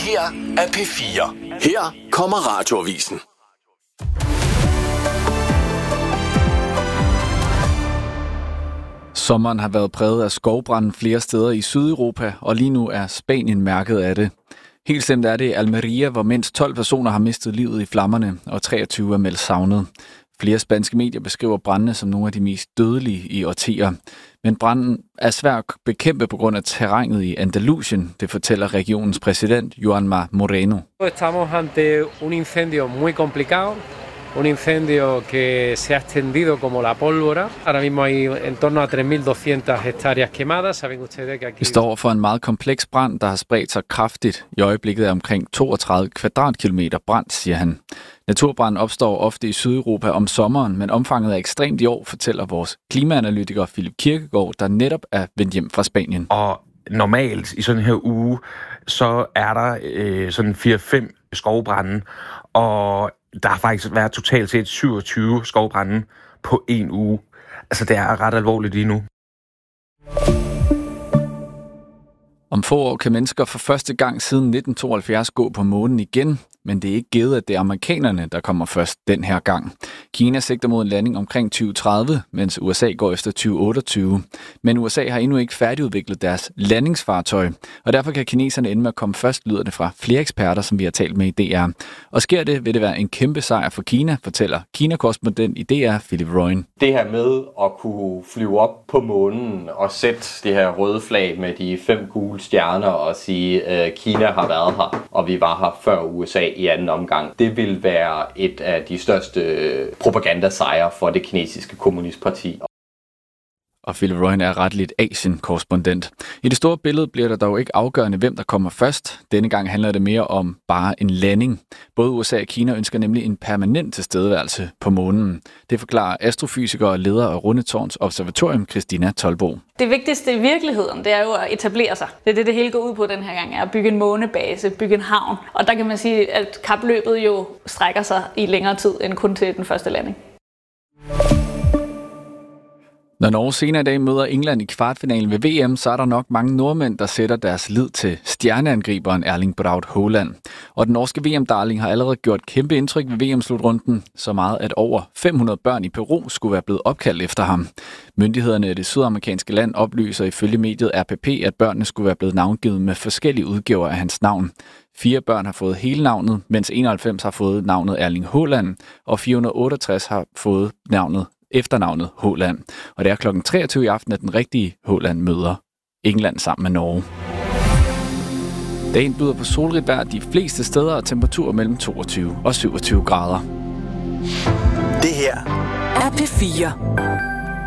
her er P4. Her kommer Radioavisen. Sommeren har været præget af skovbranden flere steder i Sydeuropa, og lige nu er Spanien mærket af det. Helt slemt er det i Almeria, hvor mindst 12 personer har mistet livet i flammerne, og 23 er meldt savnet. Flere spanske medier beskriver brandene som nogle af de mest dødelige i årtier. Men branden er svær at bekæmpe på grund af terrænet i Andalusien, det fortæller regionens præsident Joanma Moreno. Estamos ante un incendio muy complicado. Un incendio que se ha extendido como la pólvora. Ahora mismo hay en torno a 3.200 hectáreas quemadas. Saben ustedes que aquí... Vi står for en meget kompleks brand, der har spredt sig kraftigt. I øjeblikket er omkring 32 kvadratkilometer brand, siger han. Naturbranden opstår ofte i Sydeuropa om sommeren, men omfanget er ekstremt i år, fortæller vores klimaanalytiker Philip Kirkegaard, der netop er vendt hjem fra Spanien. Og normalt i sådan her uge, så er der sådan 4-5 skovbrande, og der har faktisk været totalt set 27 skovbrande på en uge. Altså, det er ret alvorligt lige nu. Om få år kan mennesker for første gang siden 1972 gå på månen igen, men det er ikke givet, at det er amerikanerne, der kommer først den her gang. Kina sigter mod en landing omkring 2030, mens USA går efter 2028. Men USA har endnu ikke færdigudviklet deres landingsfartøj, og derfor kan kineserne ende med at komme først, lyder det fra flere eksperter, som vi har talt med i DR. Og sker det, vil det være en kæmpe sejr for Kina, fortæller Kina-korrespondent i DR, Philip Royen. Det her med at kunne flyve op på månen og sætte det her røde flag med de 5 gule stjerner og sige, at Kina har været her, og vi var her før USA i anden omgang. Det vil være et af de største propagandasejre for det kinesiske kommunistparti. Og Philip Royen er retligt Asien-korrespondent. I det store billede bliver der dog ikke afgørende, hvem der kommer først. Denne gang handler det mere om bare en landing. Både USA og Kina ønsker nemlig en permanent tilstedeværelse på månen. Det forklarer astrofysiker og leder af Rundetårns Observatorium, Christina Tolbo. Det vigtigste i virkeligheden, det er jo at etablere sig. Det er det hele går ud på den her gang, er at bygge en månebase, bygge en havn. Og der kan man sige, at kapløbet jo strækker sig i længere tid end kun til den første landing. Når Norge senere i dag møder England i kvartfinalen ved VM, så er der nok mange nordmænd, der sætter deres lid til stjerneangriberen Erling Braut Haaland. Og den norske VM-darling har allerede gjort kæmpe indtryk ved VM-slutrunden, så meget at over 500 børn i Peru skulle være blevet opkaldt efter ham. Myndighederne i det sydamerikanske land oplyser ifølge mediet RPP, at børnene skulle være blevet navngivet med forskellige udgaver af hans navn. 4 børn har fået hele navnet, mens 91 har fået navnet Erling Haaland, og 468 har fået efternavnet Haaland. Og det er kl. 23 i aften, at den rigtige Haaland møder England sammen med Norge. Dagen byder på solrigt vejr de fleste steder og temperaturer mellem 22 og 27 grader. Det her er P4.